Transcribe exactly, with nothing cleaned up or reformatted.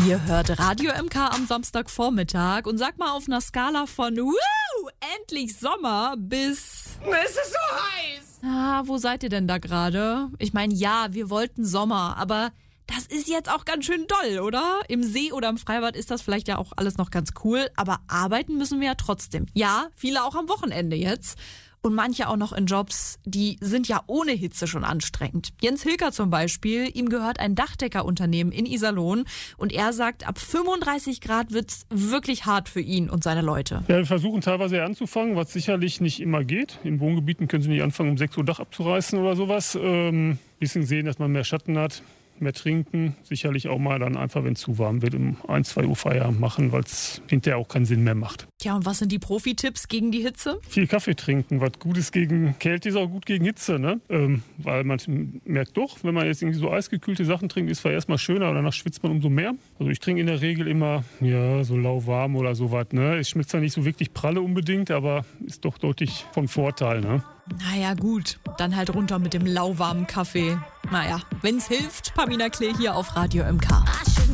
Ihr hört Radio M K am Samstagvormittag und sag mal auf einer Skala von Woo, endlich Sommer bis... Es ist so heiß! Ah, wo seid ihr denn da gerade? Ich meine, ja, wir wollten Sommer, aber das ist jetzt auch ganz schön doll, oder? Im See oder im Freibad ist das vielleicht ja auch alles noch ganz cool, aber arbeiten müssen wir ja trotzdem. Ja, viele auch am Wochenende jetzt. Und manche auch noch in Jobs, die sind ja ohne Hitze schon anstrengend. Jens Hilker zum Beispiel, ihm gehört ein Dachdeckerunternehmen in Iserlohn und er sagt, ab fünfunddreißig Grad wird's wirklich hart für ihn und seine Leute. Ja, wir versuchen teilweise anzufangen, was sicherlich nicht immer geht. In Wohngebieten können Sie nicht anfangen, um sechs Uhr Dach abzureißen oder sowas. Ähm, bisschen sehen, dass man mehr Schatten hat. Mehr trinken, sicherlich auch mal dann einfach, wenn es zu warm wird, um ein, zwei Uhr Feierabend machen, weil es hinterher auch keinen Sinn mehr macht. Tja, und was sind die Profi-Tipps gegen die Hitze? Viel Kaffee trinken, was gut ist gegen Kälte, ist auch gut gegen Hitze, ne? Ähm, weil man merkt doch, wenn man jetzt irgendwie so eisgekühlte Sachen trinkt, ist zwar erstmal schöner, aber danach schwitzt man umso mehr. Also ich trinke in der Regel immer, ja, so lauwarm oder sowas, ne? Es schmeckt zwar nicht so wirklich pralle unbedingt, aber ist doch deutlich von Vorteil, ne? Naja, gut. Dann halt runter mit dem lauwarmen Kaffee. Naja, wenn's hilft, Pamina Klee hier auf Radio M K.